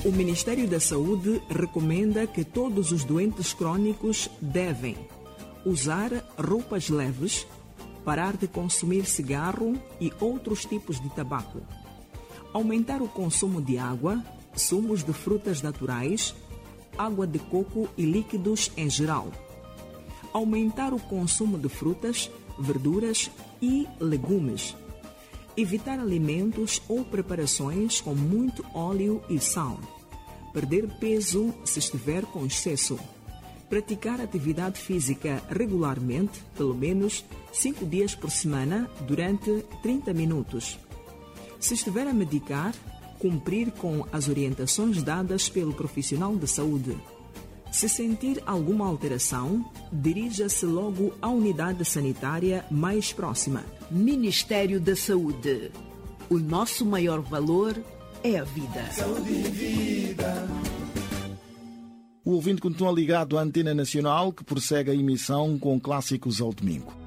O Ministério da Saúde recomenda que todos os doentes crônicos devem usar roupas leves, parar de consumir cigarro e outros tipos de tabaco, aumentar o consumo de água, sumos de frutas naturais, água de coco e líquidos em geral, aumentar o consumo de frutas, verduras e legumes, evitar alimentos ou preparações com muito óleo e sal, perder peso se estiver com excesso, praticar atividade física regularmente, pelo menos 5 dias por semana, durante 30 minutos. Se estiver a medicar, cumprir com as orientações dadas pelo profissional de saúde. Se sentir alguma alteração, dirija-se logo à unidade sanitária mais próxima. Ministério da Saúde. O nosso maior valor é a vida. Saúde e vida. O ouvinte continua ligado à Antena Nacional, que prossegue a emissão com clássicos ao domingo.